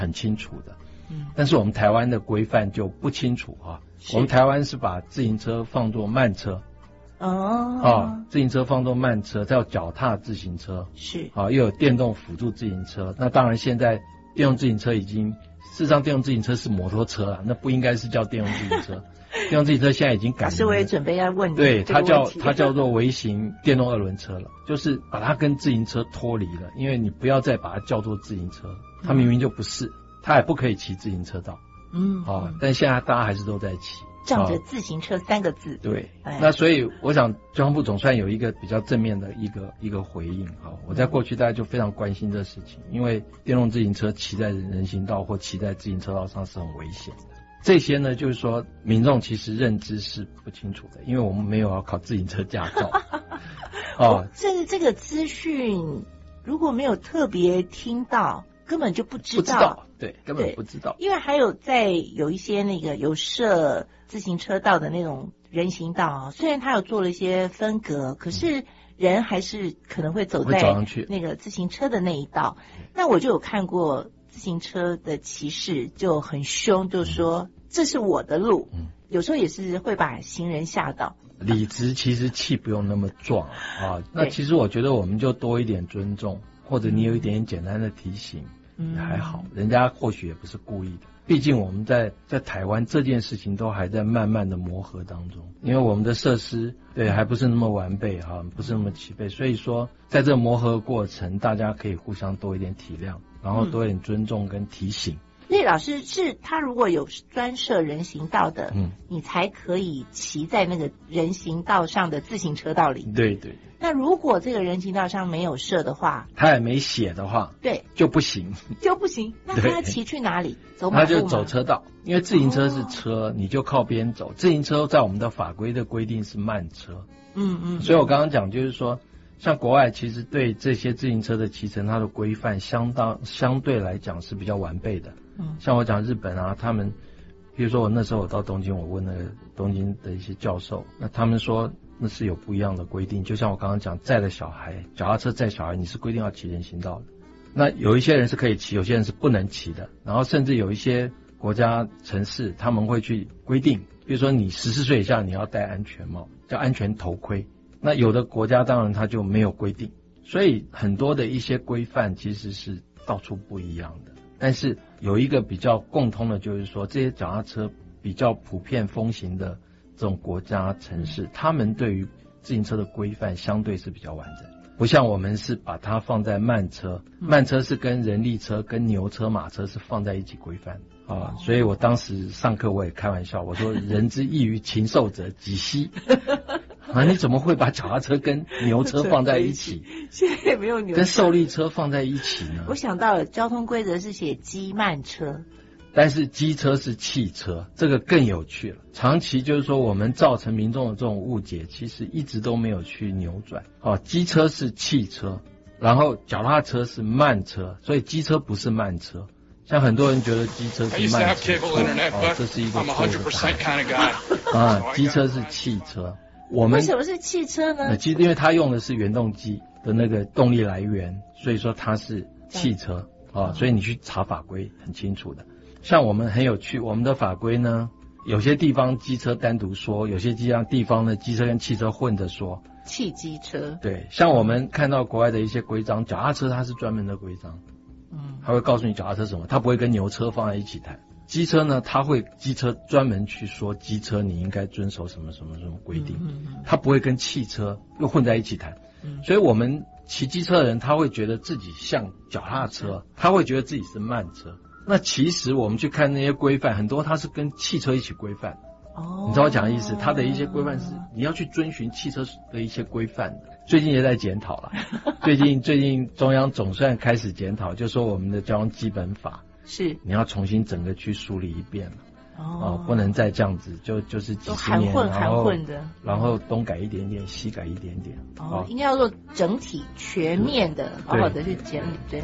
很清楚的。但是我们台湾的规范就不清楚啊。我们台湾是把自行车放作慢车。自行车放作慢车，叫脚踏自行车， 是又有电动辅助自行车。那当然现在电动自行车事实上电动自行车是摩托车了，那不应该是叫电动自行车。电动自行车现在已经改名了， 是我也准备要问你， 对，它叫做微型电动二轮车了，就是把它跟自行车脱离了，因为你不要再把它叫做自行车，它明明就不是，它也不可以骑自行车道。但现在大家还是都在骑。 仗着自行车3个字， 对，那所以我想交通部总算有一个比较正面的一个回应。我在过去大家就非常关心这事情，因为电动自行车骑在人行道或骑在自行车道上是很危险的。这些呢，就是说民众其实认知是不清楚的，因为我们没有要考自行车驾照。 这个资讯如果没有特别听到，根本就不知道。 对，根本不知道。 因为还有有一些那个有设自行车道的那种人行道虽然它有做了一些分隔，可是人还是可能会走在那个自行车的那一道。那我就有看过自行车的骑士就很凶，就说这是我的路。有时候也是会把行人吓到。 理直其实气不用那么壮那其实我觉得我们就多一点尊重，或者你有一点简单的提醒也还好，人家或许也不是故意的。毕竟我们在台湾这件事情都还在慢慢的磨合当中，因为我们的设施还不是那么完备不是那么齐备，所以说在这磨合过程大家可以互相多一点体谅，然后多一点尊重跟提醒。 所以老师是他如果有专设人行道的你才可以骑在那个人行道上的自行车道里。 对对。 那如果这个人行道上没有设的话， 他也没写的话， 对， 就不行。 那他骑去哪里？走马路吗？ 他就走车道，因为自行车是车你就靠边走。自行车在我们的法规的规定是慢车。所以我刚刚讲就是说，像国外其实对这些自行车的骑乘它的规范相对来讲是比较完备的。像我讲日本他们比如说我那时候我到东京，我问那个东京的一些教授，那他们说那是有不一样的规定。就像我刚刚讲载了小孩，脚踏车载小孩，你是规定要骑人行道的。那有一些人是可以骑，有些人是不能骑的。然后甚至有一些国家城市他们会去规定，比如说你14岁以下你要戴安全帽，叫安全头盔。那有的国家当然它就没有规定，所以很多的一些规范其实是到处不一样的。但是有一个比较共通的，就是说这些脚踏车比较普遍风行的这种国家城市，他们对于自行车的规范相对是比较完整，不像我们是把它放在慢车。慢车是跟人力车跟牛车马车是放在一起规范所以我当时上课我也开玩笑，我说人之异于禽兽者几希你怎么会把脚踏车跟牛车放在一起？ 现在也没有牛车跟受力车放在一起呢？ 我想到了交通规则是写机慢车， 但是机车是汽车，这个更有趣了。长期就是说我们造成民众的这种误解，其实一直都没有去扭转。机车是汽车，然后脚踏车是慢车，所以机车不是慢车。像很多人觉得机车是慢车，这是一个错误。机车是汽车。 为什么是汽车呢？ 因为它用的是原动机的那个动力来源，所以说它是汽车所以你去查法规很清楚的。像我们很有趣，我们的法规呢，有些地方机车单独说，有些地方呢机车跟汽车混着说。 汽机车。 对，像我们看到国外的一些规章，脚踏车它是专门的规章，它会告诉你脚踏车什么，它不会跟牛车放在一起谈。机车呢，它会机车专门去说机车你应该遵守什么什么什么规定，它不会跟汽车又混在一起谈。所以我们骑机车的人他会觉得自己像脚踏车，他会觉得自己是慢车。那其实我们去看那些规范，很多它是跟汽车一起规范你知道我讲的意思，它的一些规范是你要去遵循汽车的一些规范的。最近也在检讨了最近中央总算开始检讨，就说我们的交通基本法是你要重新整个去梳理一遍了不能再这样子就是几十年含混的， 然后东改一点点西改一点点应该要做整体全面的好好的去整理